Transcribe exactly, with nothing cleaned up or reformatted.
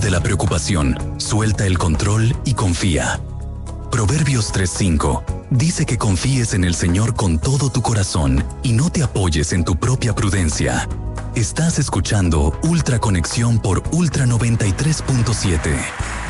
de la preocupación, suelta el control y confía. Proverbios tres cinco dice que confíes en el Señor con todo tu corazón y no te apoyes en tu propia prudencia. Estás escuchando Ultra Conexión por Ultra noventa y tres punto siete.